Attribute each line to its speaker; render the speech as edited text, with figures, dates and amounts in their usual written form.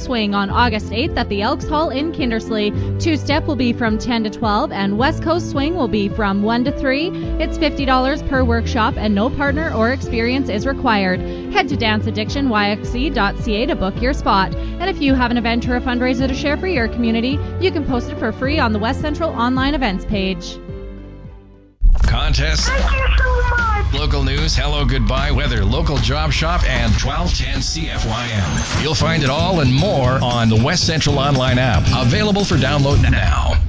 Speaker 1: Swing on August 8th at the Elks Hall in Kindersley. Two-step will be from 10 to 12, and West Coast Swing will be from 1 to 3. It's $50 per workshop, and no partner or experience is required. Head to danceaddictionyxc.ca to book your spot. And if you have an event or a fundraiser to share for your community, you can post it for free on the West Central online events page.
Speaker 2: Contests,
Speaker 3: Thank you so much.
Speaker 2: local news, hello, goodbye, weather, local job shop, and 1210 CFYM. You'll find it all and more on the West Central online app, available for download now.